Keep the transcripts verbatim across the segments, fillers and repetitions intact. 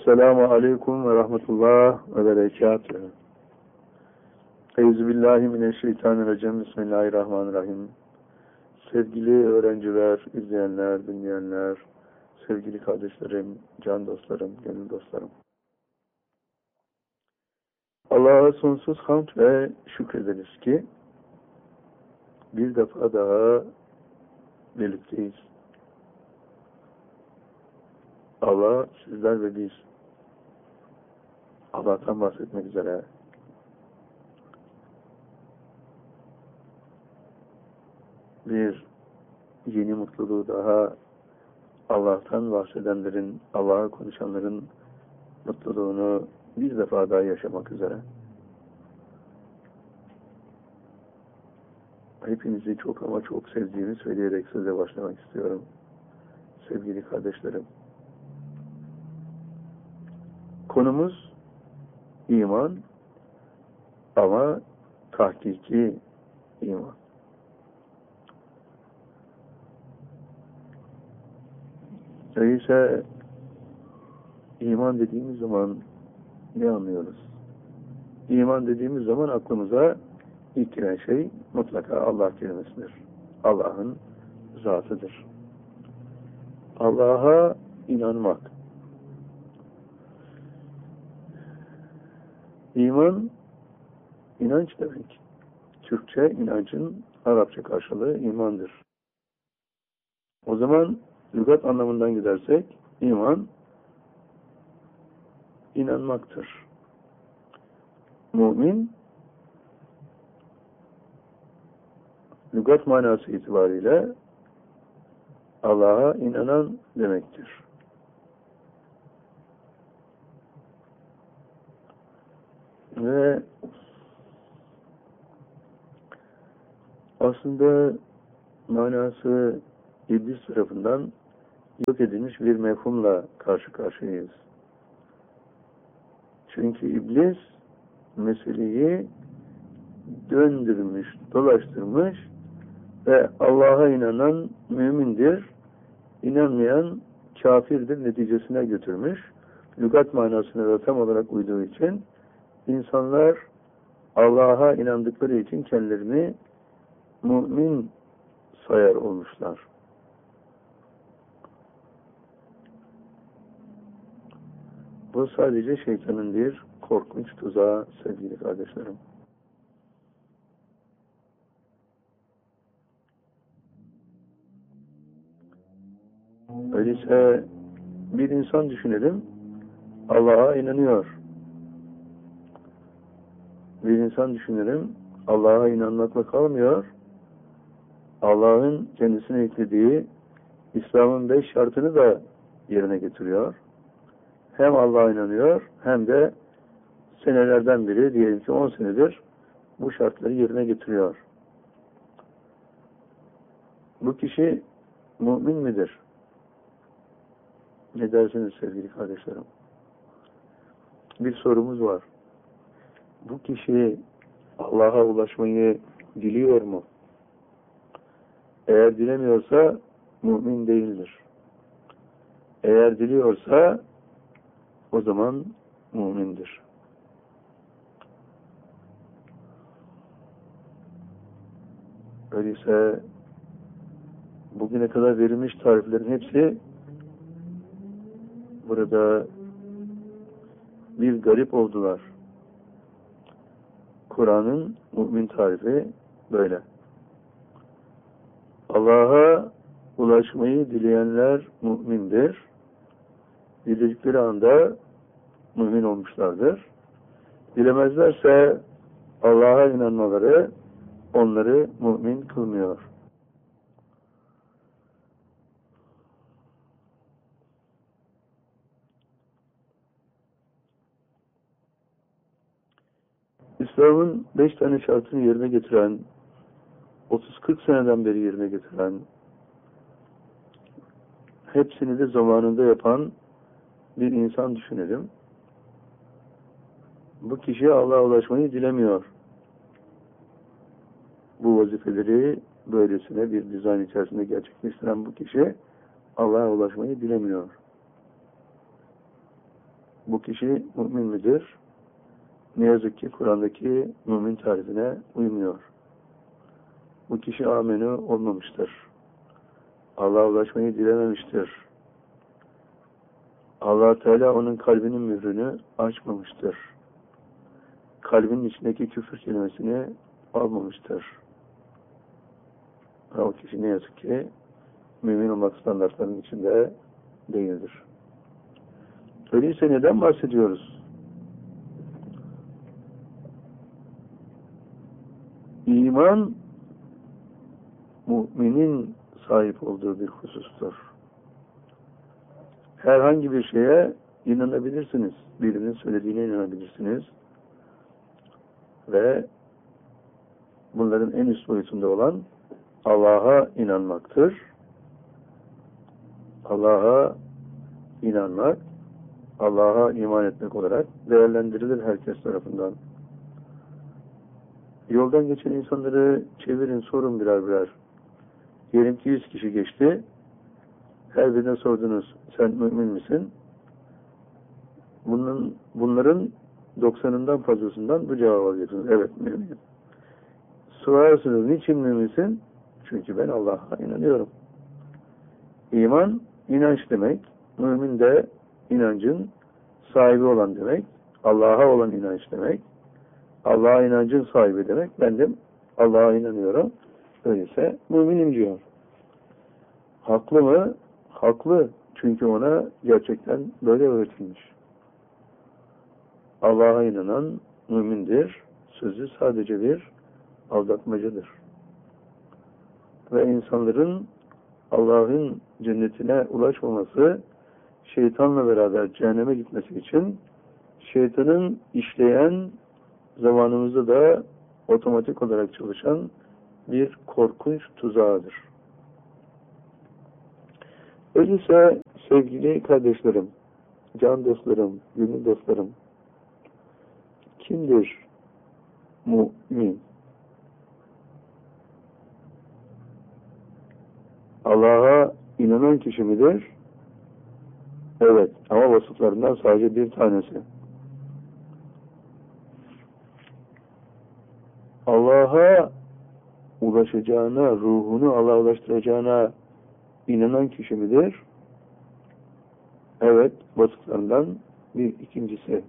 Esselamu Aleyküm ve Rahmetullah ve Berekatühü. Euzubillahimineşşeytanirracim. Bismillahirrahmanirrahim. Sevgili öğrenciler, izleyenler, dinleyenler, sevgili kardeşlerim, can dostlarım, gönül dostlarım. Allah'a sonsuz hamd ve şükrederiz ki bir defa daha birlikteyiz. Allah, sizler ve biz Allah'tan bahsetmek üzere bir yeni mutluluğu daha, Allah'tan bahsedenlerin, Allah'a konuşanların mutluluğunu bir defa daha yaşamak üzere. Hepinizi çok ama çok sevdiğimi söyleyerek söze başlamak istiyorum. Sevgili kardeşlerim. Konumuz iman ama tahkiki iman. Öyleyse iman dediğimiz zaman ne anlıyoruz? İman dediğimiz zaman aklımıza ilk giren şey mutlaka Allah kelimesidir. Allah'ın zatıdır. Allah'a inanmak. İman, inanç demek. Türkçe inancın Arapça karşılığı imandır. O zaman lügat anlamından gidersek iman inanmaktır. Mümin lügat manası itibariyle Allah'a inanan demektir. Ve aslında manası İblis tarafından yok edilmiş bir mefhumla karşı karşıyayız. Çünkü İblis meseleyi döndürmüş, dolaştırmış ve Allah'a inanan mümindir, inanmayan kafirdir neticesine götürmüş. Lügat manasına da tam olarak uyduğu için insanlar Allah'a inandıkları için kendilerini mümin sayar olmuşlar. Bu sadece şeytanın bir korkunç tuzağı sevgili kardeşlerim. Öyleyse bir insan düşünelim, Allah'a inanıyor. Bir insan düşünelim, Allah'a inanmakla kalmıyor, Allah'ın kendisine yüklediği İslam'ın beş şartını da yerine getiriyor. Hem Allah'a inanıyor, hem de senelerden beri, diyelim ki on senedir bu şartları yerine getiriyor. Bu kişi mümin midir? Ne dersiniz sevgili kardeşlerim? Bir sorumuz var. Bu kişi Allah'a ulaşmayı diliyor mu? Eğer dilemiyorsa mümin değildir. Eğer diliyorsa o zaman mümindir. Öyleyse bugüne kadar verilmiş tariflerin hepsi burada bir garip oldular. Kur'an'ın mümin tarifi böyle. Allah'a ulaşmayı dileyenler mümindir. Diledikleri anda mümin olmuşlardır. Dilemezlerse Allah'a inanmaları onları mümin kılmıyor. İslam'ın beş tane şartını yerine getiren, otuz kırk seneden beri yerine getiren, hepsini de zamanında yapan bir insan düşünelim. Bu kişi Allah'a ulaşmayı dilemiyor. Bu vazifeleri böylesine bir dizayn içerisinde gerçekleştiren bu kişi Allah'a ulaşmayı dilemiyor. bu kişi mümin midir? Ne yazık ki Kur'an'daki mümin tarifine uymuyor. Bu kişi amenü olmamıştır. Allah'a ulaşmayı dilememiştir. Allah Teala onun kalbinin mührünü açmamıştır. Kalbinin içindeki küfür kelimesini almamıştır. O kişi ne yazık ki mümin olmak standartlarının içinde değildir. Öyleyse neden bahsediyoruz? İman müminin sahip olduğu bir husustur. Herhangi bir şeye inanabilirsiniz. Birinin söylediğine inanabilirsiniz. Ve bunların en üst boyutunda olan Allah'a inanmaktır. Allah'a inanmak, Allah'a iman etmek olarak değerlendirilir herkes tarafından. Yoldan geçen insanları çevirin, sorun birer birer. Diyelim ki yüz kişi geçti. Her birine sordunuz, sen mümin misin? Bunun, bunların doksanından fazlasından bu cevabı alacaksınız. Evet, müminim. Sorarsınız, niçin müminsin? Çünkü ben Allah'a inanıyorum. İman, inanç demek. Mümin de inancın sahibi olan demek. Allah'a olan inanç demek. Allah'a inancın sahibi demek. Ben de Allah'a inanıyorum. Öyleyse müminim diyor. Haklı mı? Haklı. Çünkü ona gerçekten böyle öğretilmiş. Allah'a inanan mümindir. Sözü sadece bir aldatmacadır. Ve insanların Allah'ın cennetine ulaşmaması, şeytanla beraber cehenneme gitmesi için şeytanın işleyen, zamanımızda da otomatik olarak çalışan bir korkunç tuzağıdır. Öyleyse sevgili kardeşlerim, can dostlarım, gönül dostlarım, kimdir mümin? Allah'a inanan kişi midir? Evet, ama vasıflarından sadece bir tanesi. Allah'a ulaşacağına, ruhunu Allah'a ulaştıracağına inanan kişi midir? Evet, vasıflarından bir ikincisi.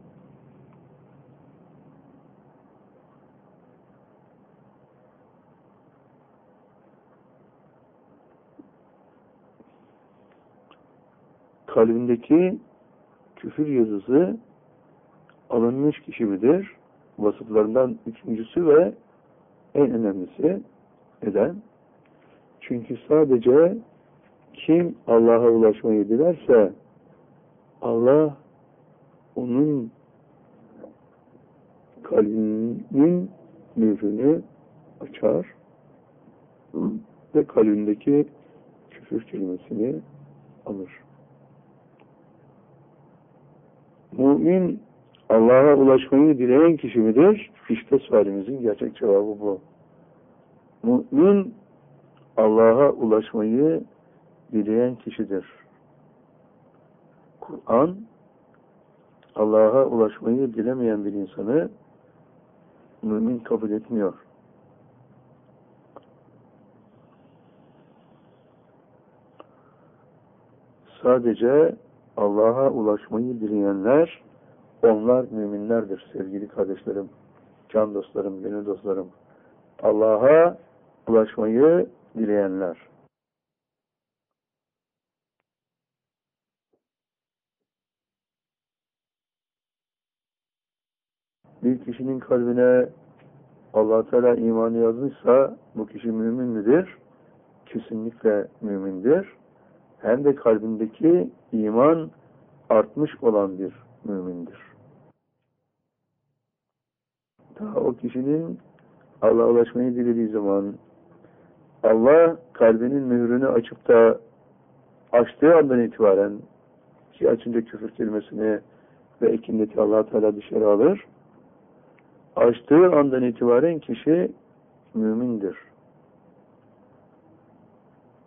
Kalbindeki küfür yazısı alınmış kişi midir? Vasıflarından üçüncüsü ve en önemlisi. Neden? Çünkü sadece kim Allah'a ulaşmayı dilerse Allah onun kalbinin mührünü açar ve kalbindeki küfür kelimesini alır. Mümin Allah'a ulaşmayı dileyen kişi midir? İşte sualimizin gerçek cevabı bu. Mümin Allah'a ulaşmayı dileyen kişidir. Kur'an Allah'a ulaşmayı dilemeyen bir insanı mümin kabul etmiyor. Sadece Allah'a ulaşmayı dileyenler, onlar müminlerdir sevgili kardeşlerim, can dostlarım, gönül dostlarım. Allah'a ulaşmayı dileyenler. Bir kişinin kalbine Allah Teala imanı yazmışsa bu kişi mümin midir? Kesinlikle mümindir. Hem de kalbindeki iman artmış olan bir mümindir. Daha o kişinin Allah'a ulaşmayı dilediği zaman Allah kalbinin mührünü açıp da açtığı andan itibaren, ki açınca küfür kelimesini ve ekindeki Allah Teala dışarı alır, açtığı andan itibaren kişi mümindir.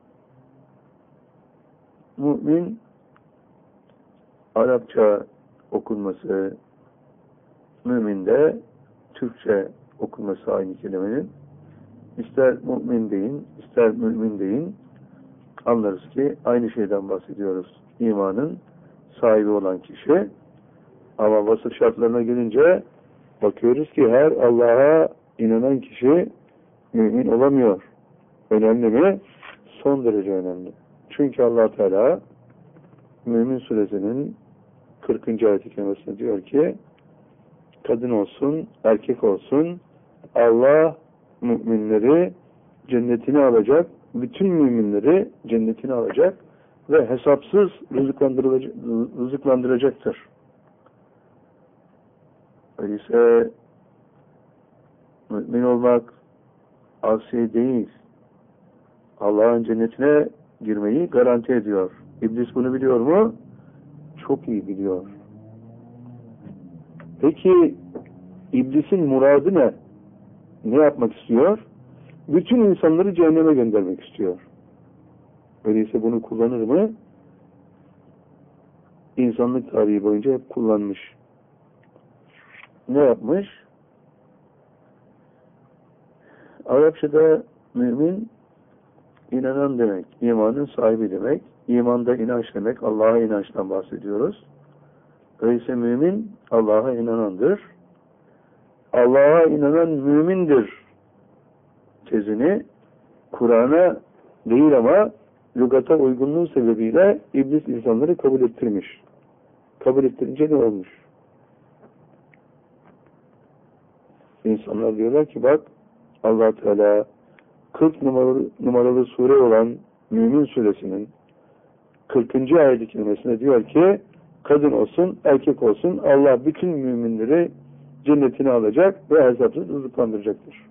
Mümin Arapça okunması, müminde Türkçe okunması aynı kelimenin. İster mümin deyin, ister mümin deyin, anlarız ki aynı şeyden bahsediyoruz. İmanın sahibi olan kişi. Ama vasıf şartlarına gelince bakıyoruz ki her Allah'a inanan kişi mümin olamıyor. Önemli mi? Son derece önemli. Çünkü Allah Teala Mümin Suresinin kırkıncı ayet-i kerimesinde diyor ki, kadın olsun, erkek olsun, Allah müminleri cennetine alacak, bütün müminleri cennetine alacak ve hesapsız rızıklandıracaktır. Öyleyse mümin olmak az şey değil. Allah'ın cennetine girmeyi garanti ediyor. İblis bunu biliyor mu? Çok iyi biliyor. Peki İblisin muradı ne? Ne yapmak istiyor? Bütün insanları cehenneme göndermek istiyor. Öyleyse bunu kullanır mı? İnsanlık tarihi boyunca hep kullanmış. Ne yapmış? Arapçada mümin inanan demek, imanın sahibi demek. İmanda inanç demek, Allah'a inançtan bahsediyoruz. Öyleyse mümin Allah'a inanandır. Allah'a inanan mümindir tezini Kur'an'a değil ama lügata uygunluğu sebebiyle iblis insanları kabul ettirmiş. Kabul ettirince ne olmuş? İnsanlar diyorlar ki bak Allah Teala kırk numaralı, numaralı sure olan Mümin Suresinin kırkıncı ayet-i kerimesinde diyor ki kadın olsun, erkek olsun Allah bütün müminleri cennetine alacak ve hesapsız rızıklandıracaktır.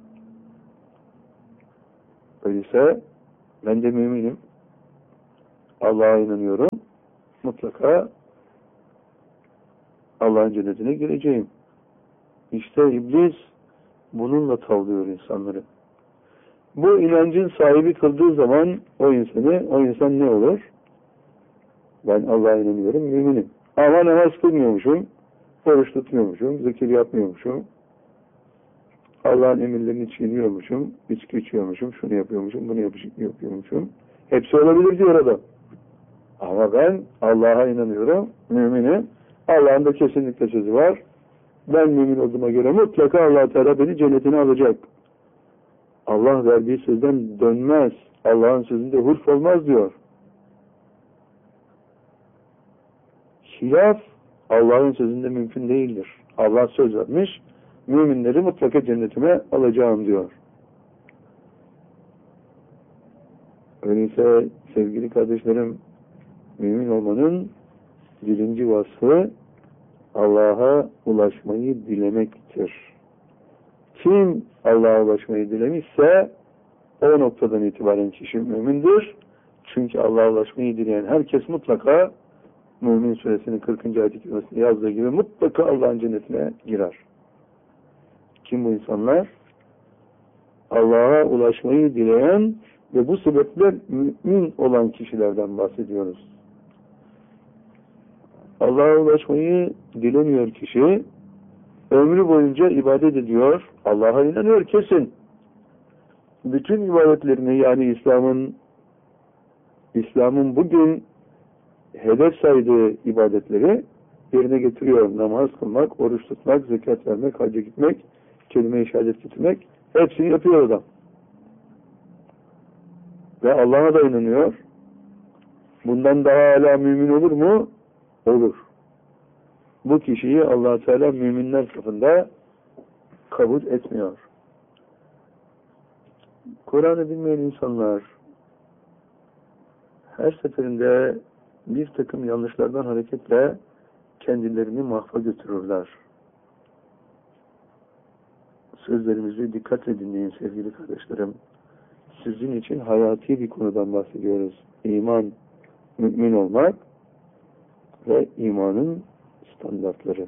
Öyleyse ben de müminim. Allah'a inanıyorum. Mutlaka Allah'ın cennetine gireceğim. İşte iblis bununla tavlıyor insanları. Bu inancın sahibi kıldığı zaman o insanı, o insan ne olur? Ben Allah'a inanıyorum, müminim. Ama namaz kılmıyormuşum, oruç tutmuyormuşum, zikir yapmıyormuşum, Allah'ın emirlerini çiğniyormuşum, içki içiyormuşum, şunu yapıyormuşum, bunu yapıyormuşum. Hepsi olabilir diyor adam. Ama ben Allah'a inanıyorum, müminim. Allah'ın da kesinlikle sözü var. Ben mümin olduğuma göre mutlaka Allah Teala beni cennetine alacak. Allah verdiği sözden dönmez. Allah'ın sözünde hurf olmaz diyor. Hilaf Allah'ın sözünde mümkün değildir. Allah söz vermiş, müminleri mutlaka cennetime alacağım diyor. Öyleyse sevgili kardeşlerim, mümin olmanın birinci vasfı Allah'a ulaşmayı dilemektir. Kim Allah'a ulaşmayı dilemişse o noktadan itibaren kişi mümindir. Çünkü Allah'a ulaşmayı dileyen herkes mutlaka Mümin Suresinin kırkıncı ayet-i kerimesinde yazdığı gibi mutlaka Allah'ın cennetine girer. Kim bu insanlar? Allah'a ulaşmayı dileyen ve bu sebeple mümin olan kişilerden bahsediyoruz. Allah'a ulaşmayı dilemiyor kişi, ömrü boyunca ibadet ediyor, Allah'a inanıyor kesin. Bütün ibadetlerini yani İslam'ın İslam'ın bugün hedef saydığı ibadetleri yerine getiriyor. Namaz kılmak, oruç tutmak, zekat vermek, hacca gitmek, kelime-i şehadet getirmek, hepsini yapıyor adam. Ve Allah'a da inanıyor. Bundan daha âlâ mümin olur mu? Olur. Bu kişiyi Allah Teala müminler safında kabul etmiyor. Kur'an'ı bilmeyen insanlar her seferinde bir takım yanlışlardan hareketle kendilerini mahva götürürler. Sözlerimizi dikkatle dinleyin sevgili kardeşlerim. Sizin için hayati bir konudan bahsediyoruz. İman, mümin olmak ve imanın standartları.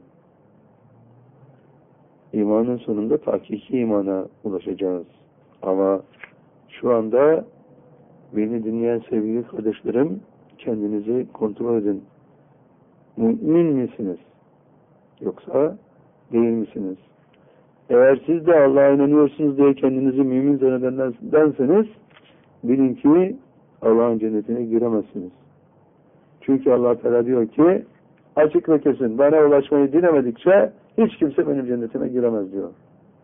İmanın sonunda hakiki imana ulaşacağız. Ama şu anda beni dinleyen sevgili kardeşlerim, kendinizi kontrol edin. Mümin misiniz? Yoksa değil misiniz? Eğer siz de Allah'a inanıyorsunuz diye kendinizi mümin zannedenseniz bilin ki Allah'ın cennetine giremezsiniz. Çünkü Allah Teala diyor ki açık ve kesin bana ulaşmayı dilemedikçe hiç kimse benim cennetime giremez diyor.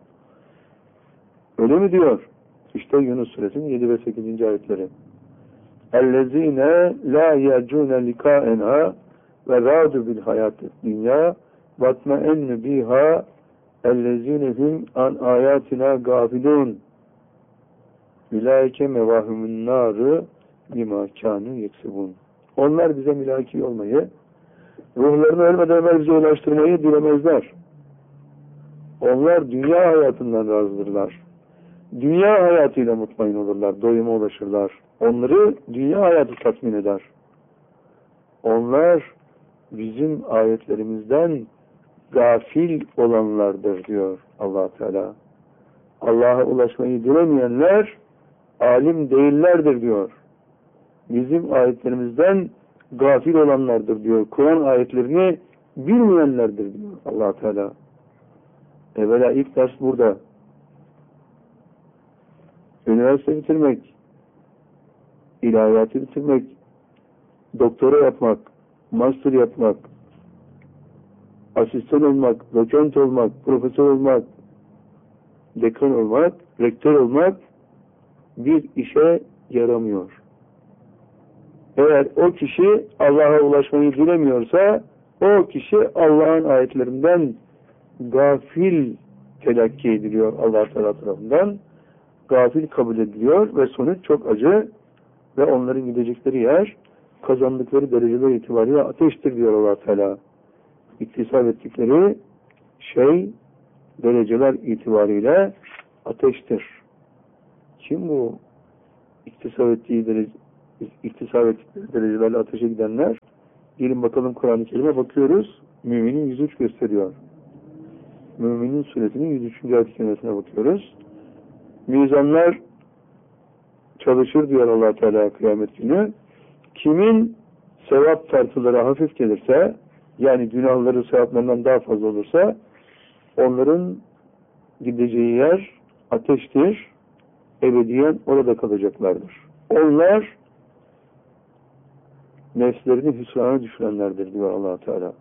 Öyle mi diyor? İşte Yunus Suresinin yedi ve sekizinci ayetleri. اَلَّذ۪ينَ لَا يَرْجُونَ لِقَاءَنَا وَرَادُ بِالْحَيَاتِ الدُّنْيَا وَاتْمَئَنُّ بِهَا اَلَّذ۪ينَ هُمْ عَنْ آيَاتِنَا غَافِلُونَ اُولَٰئِكَ مَوَاهُمُ النَّارِ بِمَا كَانُوا يَكْسِبُونَ. Onlar bize mülaki olmayı, ruhlarını ölmeden evvel bize ulaştırmayı dilemezler. Onlar dünya hayatından razıdırlar. Dünya hayatıyla mutmain olurlar, doyuma ulaşırlar. Onları dünya hayatı tatmin eder. Onlar bizim ayetlerimizden gafil olanlardır diyor Allah Teala. Allah'a ulaşmayı dilemeyenler alim değillerdir diyor. Bizim ayetlerimizden gafil olanlardır diyor. Kur'an ayetlerini bilmeyenlerdir diyor Allah Teala. Evvela ilk ders burada. Üniversite bitirmek, ilahiyatı bitirmek, doktora yapmak, master yapmak, asistan olmak, dokent olmak, profesör olmak, dekan olmak, rektör olmak bir işe yaramıyor. Eğer o kişi Allah'a ulaşmayı dilemiyorsa o kişi Allah'ın ayetlerinden gafil telakki ediliyor Allah Teala tarafından. Gafil kabul ediliyor ve sonuç çok acı ve onların gidecekleri yer kazandıkları dereceler itibariyle ateştir diyor Allah Teala. İktisap ettikleri şey dereceler itibariyle ateştir. Kim bu iktisap ettiği derece, iktisap ettikleri derecelerle ateşe gidenler? Gelin bakalım Kur'an-ı Kerim'e bakıyoruz. Müminin yüz üç gösteriyor. Müminin suresinin yüz üçüncü ayet-i kerimesine bakıyoruz. Mizanlar çalışır diyor Allah Teala kıyamet günü. Kimin sevap tartıları hafif gelirse, yani günahları sevaplarından daha fazla olursa, onların gideceği yer ateştir. Ebediyen orada kalacaklardır. Onlar nefslerini hüsrana düşürenlerdir diyor Allah Teala.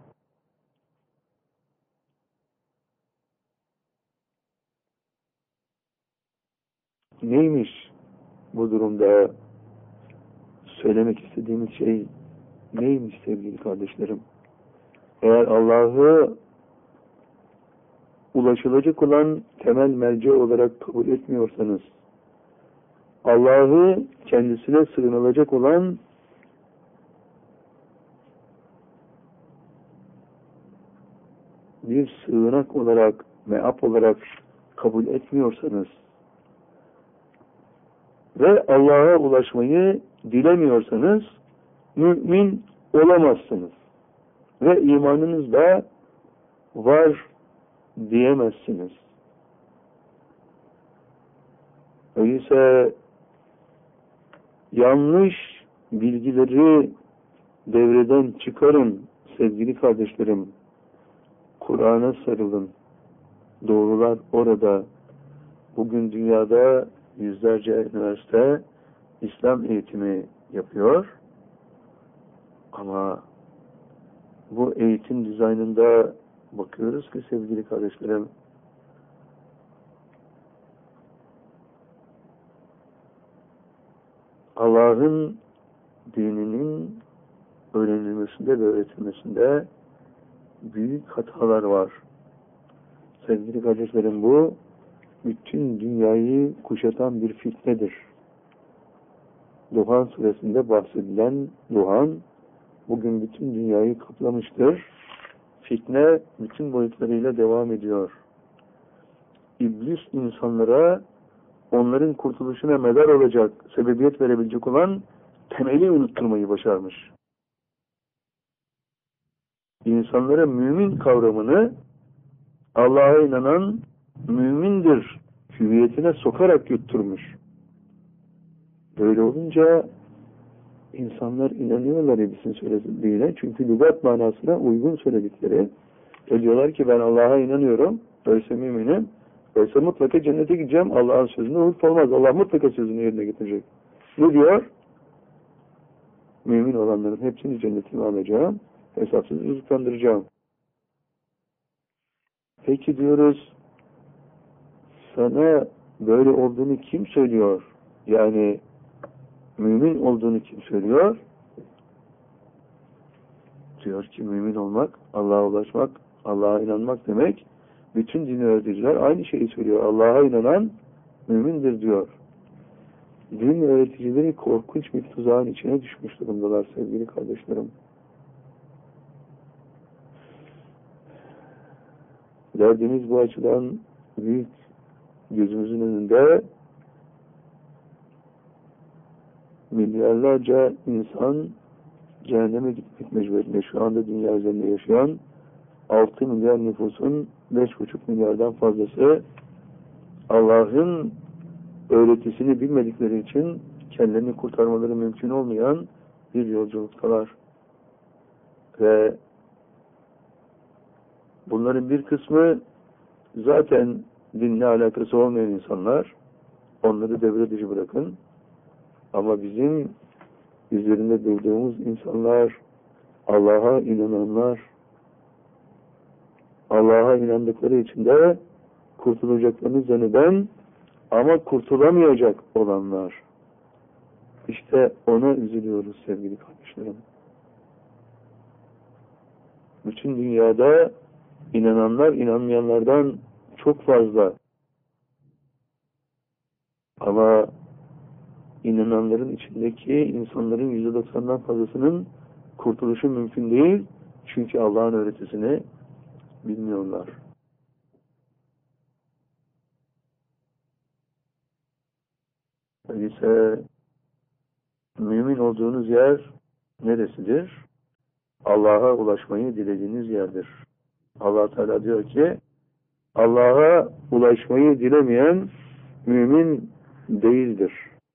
Neymiş bu durumda söylemek istediğimiz şey neymiş sevgili kardeşlerim? Eğer Allah'ı ulaşılacak olan temel merci olarak kabul etmiyorsanız, Allah'ı kendisine sığınılacak olan bir sığınak olarak, meap olarak kabul etmiyorsanız ve Allah'a ulaşmayı dilemiyorsanız mümin olamazsınız. Ve imanınız da var diyemezsiniz. Öyleyse yanlış bilgileri devreden çıkarın sevgili kardeşlerim. Kur'an'a sarılın. Doğrular orada. Bugün dünyada yüzlerce üniversite İslam eğitimi yapıyor. Ama bu eğitim dizaynında bakıyoruz ki sevgili kardeşlerim, Allah'ın dininin öğrenilmesinde ve öğretilmesinde büyük hatalar var. Sevgili kardeşlerim, bu bütün dünyayı kuşatan bir fitnedir. Duhan suresinde bahsedilen Duhan bugün bütün dünyayı kaplamıştır. Fitne bütün boyutlarıyla devam ediyor. İblis insanlara onların kurtuluşuna medar olacak, sebebiyet verebilecek olan temeli unutturmayı başarmış. İnsanlara mümin kavramını Allah'a inanan mümindir hüviyetine sokarak yutturmuş. Böyle olunca insanlar inanıyorlar ibisin söylediğine. Çünkü lügat manasına uygun söyledikleri. Ve diyorlar ki ben Allah'a inanıyorum. Öyleyse müminim. Öyleyse mutlaka cennete gideceğim. Allah'ın sözünü unut olmaz. Allah mutlaka sözünü yerine getirecek. Ne diyor? Mümin olanların hepsini cennetime alacağım. Hesapsız rızıklandıracağım. Peki diyoruz, sana böyle olduğunu kim söylüyor? Yani mümin olduğunu kim söylüyor? Diyor ki mümin olmak, Allah'a ulaşmak, Allah'a inanmak demek. Bütün din öğreticiler aynı şeyi söylüyor. Allah'a inanan mümindir diyor. Din öğreticileri korkunç bir tuzağın içine düşmüş durumdalar sevgili kardeşlerim. Derdimiz bu açıdan büyük, gözümüzün önünde milyarlarca insan cehenneme gitmek mecburiyetinde. Şu anda dünya üzerinde yaşayan altı milyar nüfusun beş buçuk milyardan fazlası Allah'ın öğretisini bilmedikleri için kendilerini kurtarmaları mümkün olmayan bir yolculuktalar. Ve bunların bir kısmı zaten dinle alakası olmayan insanlar. Onları devre dışı bırakın. Ama bizim üzerinde durduğumuz insanlar, Allah'a inananlar, Allah'a inandıkları için de kurtulacaklarını zanneden ama kurtulamayacak olanlar. İşte ona üzülüyoruz sevgili kardeşlerim. Bütün dünyada inananlar inanmayanlardan çok fazla. Ama inananların içindeki insanların yüzde doksandan fazlasının kurtuluşu mümkün değil. Çünkü Allah'ın öğretisini bilmiyorlar. Öyleyse mümin olduğunuz yer neresidir? Allah'a ulaşmayı dilediğiniz yerdir. Allah Teala diyor ki Allah'a ulaşmayı dilemeyen mümin değildir.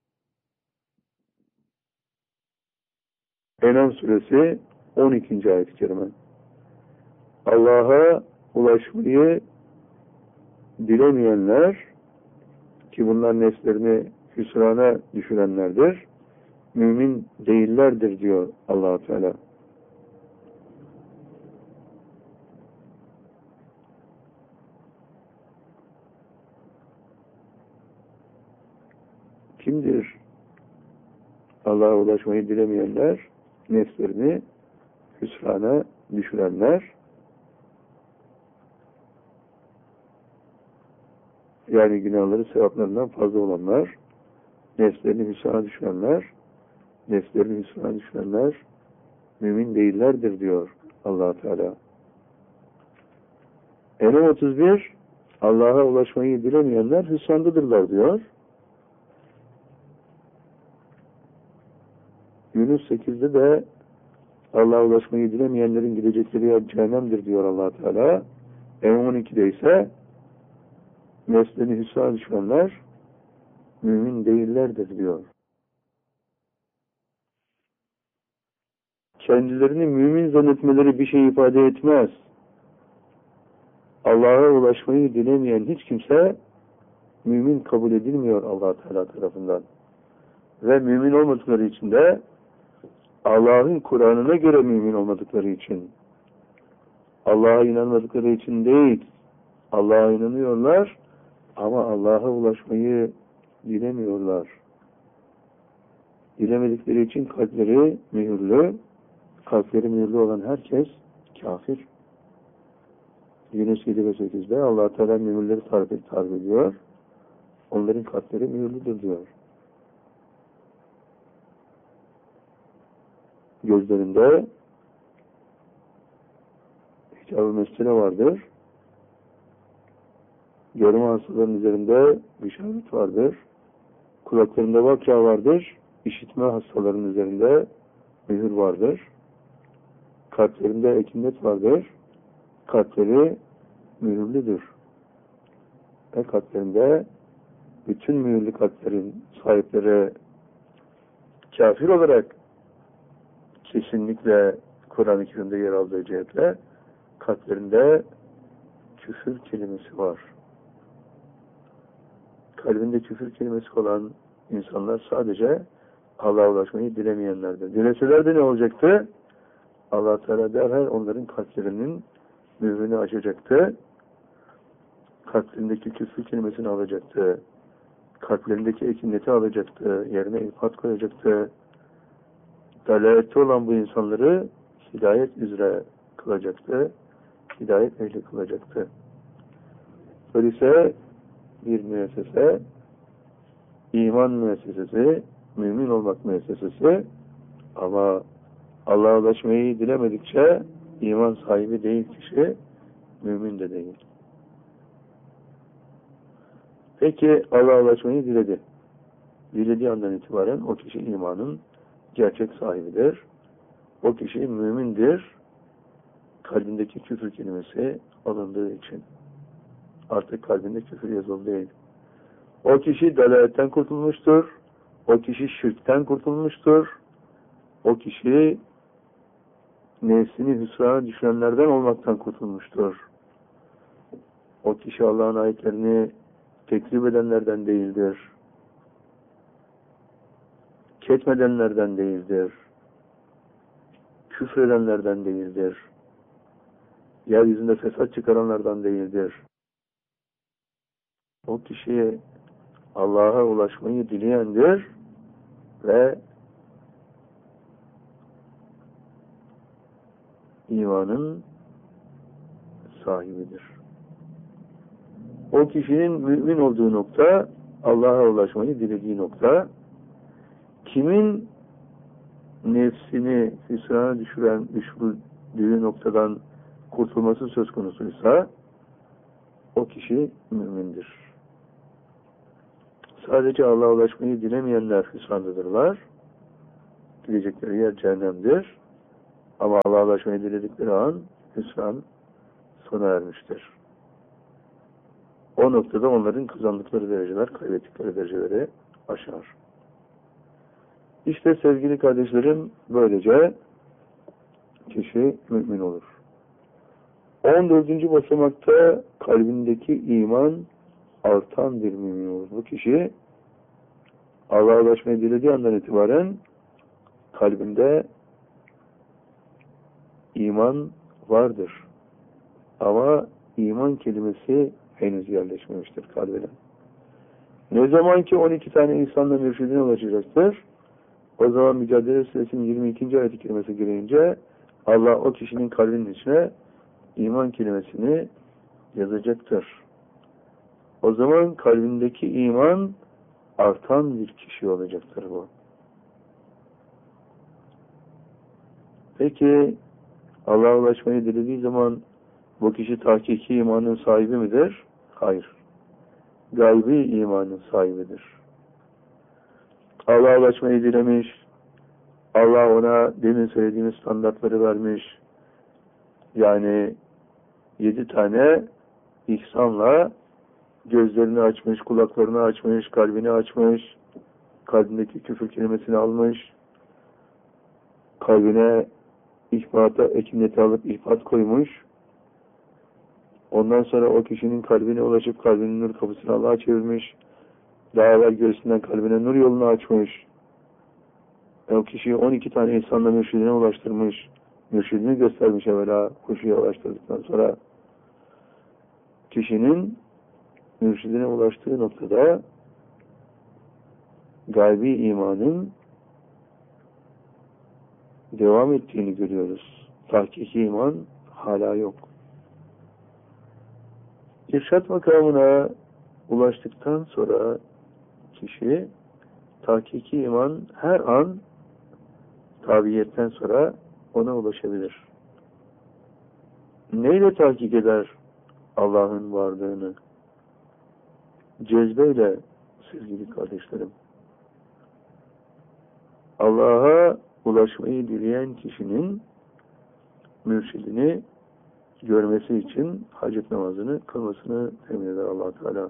En'am suresi on ikinci ayet-i kerime. Allah'a ulaşmayı dilemeyenler ki bunlar nefslerini hüsrana düşürenlerdir. Mümin değillerdir diyor Allah Teala. Kimdir Allah'a ulaşmayı dilemeyenler? Nefslerini hüsrana düşürenler. Yani günahları sevaplarından fazla olanlar, nefslerini hüsrana düşürenler, nefslerini hüsrana düşürenler mümin değillerdir diyor Allah Teala. En'am otuz bir Allah'a ulaşmayı dilemeyenler hüsrandadırlar diyor. Yunus sekizde de Allah'a ulaşmayı dilemeyenlerin gidecekleri yer cehennemdir diyor Allah Teala. En'am on ikide ise nefslerini hüsrana düşürenler mümin değillerdir diyor. Kendilerini mümin zannetmeleri bir şey ifade etmez. Allah'a ulaşmayı dilemeyen hiç kimse mümin kabul edilmiyor Allah Teala tarafından. Ve mümin olmadıkları için de Allah'ın Kur'an'ına göre mümin olmadıkları için, Allah'a inanmadıkları için değil, Allah'a inanıyorlar ama Allah'a ulaşmayı dilemiyorlar. Dilemedikleri için kalpleri mühürlü, kalpleri mühürlü olan herkes kafir. Yunus yedi ve sekizde Allah Teala müminleri tarif, tarif ediyor. Onların kalpleri mühürlüdür diyor. Gözlerinde hicab-ı mescine vardır. Görme hastaların üzerinde bişaret vardır. Kulaklarında vakra vardır. İşitme hastaların üzerinde mühür vardır. Kalplerinde ekinet vardır. Kalpleri mühürlüdür. Ve kalplerinde bütün mühürlü kalplerin sahipleri kafir olarak kesinlikle Kur'an-ı Kerim'de yer aldığı cihetle kalplerinde küfür kelimesi var. Kalbinde küfür kelimesi olan insanlar sadece Allah'a ulaşmayı dilemeyenlerdir. Dileseler de ne olacaktı? Allah Teala derhal onların kalplerinin mührünü açacaktı. Kalplerindeki küfür kelimesini alacaktı. Kalplerindeki ekinleti alacaktı. Yerine ilfat koyacaktı. Dalalette olan bu insanları hidayet üzere kılacaktı. Hidayet ehli kılacaktı. Öyleyse bir müessese, iman müessesesi, mümin olmak müessesesi, ama Allah'a ulaşmayı dilemedikçe iman sahibi değil kişi, mümin de değil. Peki Allah'a ulaşmayı diledi. Dilediği andan itibaren o kişi imanın gerçek sahibidir. O kişi mümindir. Kalbindeki küfür kelimesi alındığı için. Artık kalbinde küfür yazılı değil. O kişi dalaletten kurtulmuştur. O kişi şirkten kurtulmuştur. O kişi nefsini hüsrana düşenlerden olmaktan kurtulmuştur. O kişi Allah'ın ayetlerini tekzip edenlerden değildir. Ketmedenlerden değildir. Küfredenlerden değildir. Yeryüzünde fesat çıkaranlardan değildir. O kişi Allah'a ulaşmayı dileyendir ve imanın sahibidir. O kişinin mümin olduğu nokta, Allah'a ulaşmayı dilediği nokta. Kimin nefsini hüsrana düşüren, düşürdüğü noktadan kurtulması söz konusuysa, o kişi mümindir. Sadece Allah'a ulaşmayı dilemeyenler hüsrandadırlar. Gidecekleri yer cehennemdir. Ama Allah'a ulaşmayı diledikleri an hüsran sona ermiştir. O noktada onların kazandıkları dereceler, kaybettikleri dereceleri aşar. İşte sevgili kardeşlerim, böylece kişi mümin olur. on dördüncü basamakta kalbindeki iman artan bir mümin olur. Bu kişi Allah'a ulaşmayı dilediği andan itibaren kalbinde iman vardır. Ama iman kelimesi henüz yerleşmemiştir kalbine. Ne zaman ki on iki tane insanla mürşidine ulaşacaktır, o zaman Mücadele Suresinin yirmi ikinci ayet-i kerimesi girince Allah o kişinin kalbinin içine iman kelimesini yazacaktır. O zaman kalbindeki iman artan bir kişi olacaktır bu. Peki Allah'a ulaşmayı dilediği zaman bu kişi tahkiki imanın sahibi midir? Hayır. Gaybi imanın sahibidir. Allah'a ulaşmayı dilemiş, Allah ona demin söylediğimiz standartları vermiş. Yani yedi tane ihsanla gözlerini açmış, kulaklarını açmış, kalbini açmış, kalbindeki küfür kelimesini almış, kalbine ihbata, ekinleti alıp ihbat koymuş. Ondan sonra o kişinin kalbine ulaşıp kalbinin nur kapısını Allah'a çevirmiş. Daha evvel göğsünden kalbine nur yolunu açmış. O kişiyi on iki tane insanla mürşidine ulaştırmış. Mürşidini göstermiş evvela kuşuya ulaştırdıktan sonra. Kişinin mürşidine ulaştığı noktada gaybi imanın devam ettiğini görüyoruz. Tahkiki iman hala yok. İrşad makamına ulaştıktan sonra kişi tahkiki iman her an tabiyetten sonra ona ulaşabilir. Neyle tahkik eder Allah'ın varlığını? Cezbeyle sevgili kardeşlerim. Allah'a ulaşmayı dileyen kişinin mürşidini görmesi için hacet namazını kılmasını temin eder Allah Teala.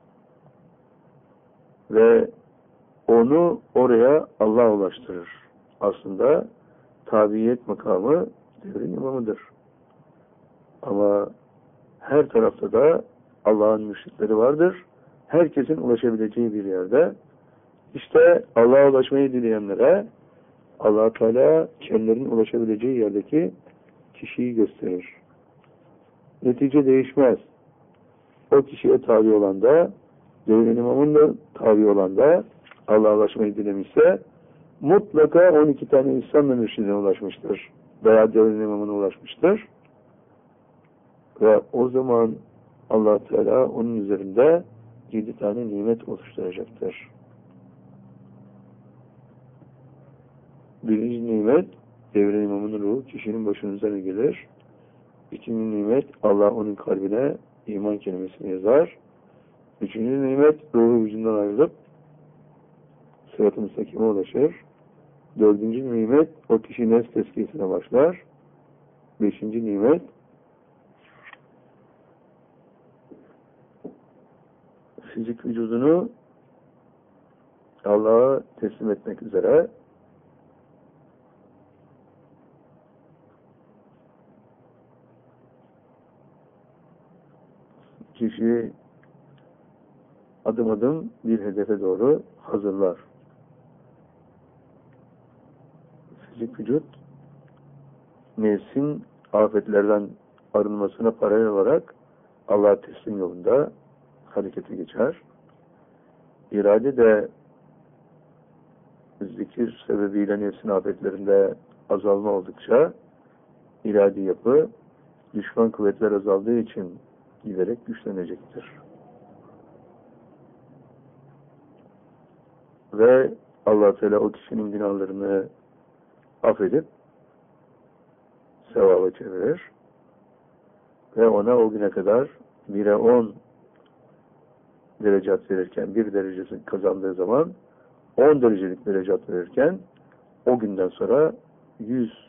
Ve onu oraya Allah ulaştırır. aslında tabiyet makamı devrin imamıdır. Ama her tarafta da Allah'ın mürşitleri vardır. Herkesin ulaşabileceği bir yerde. İşte Allah'a ulaşmayı dileyenlere Allah Teala kendilerinin ulaşabileceği yerdeki kişiyi gösterir. Netice değişmez. O kişiye tabi olan da, devrin imamın da tabi olan da Allah'a ulaşmayı dilemişse mutlaka on iki tane İslam'la mürşidine ulaşmıştır. Veya devrin imamına ulaşmıştır. Ve o zaman Allah Teala onun üzerinde yedi tane nimet oluşturacaktır. Birinci nimet, devrin imamının ruhu kişinin başının üzerine gelir. İkinci nimet, Allah onun kalbine iman kelimesini yazar. Üçüncü nimet, ruhu vücudundan ayrılıp sırat-ı müstakime ulaşır. Dördüncü nimet, o kişi nefs tezkiyesine başlar. Beşinci nimet, fizik vücudunu Allah'a teslim etmek üzere kişi adım adım bir hedefe doğru hazırlar. Fizik vücut nefsin afetlerden arınmasına paralel olarak Allah'a teslim yolunda harekete geçer. İrade de zikir sebebiyle nefsin afetlerinde azalma oldukça iradi yapı düşman kuvvetler azaldığı için giderek güçlenecektir. Ve Allah Teala o kişinin günahlarını affedip sevaba çevirir ve ona o güne kadar bire on derecat verirken, bir derecesi kazandığı zaman on derecelik derecat verirken o günden sonra yüz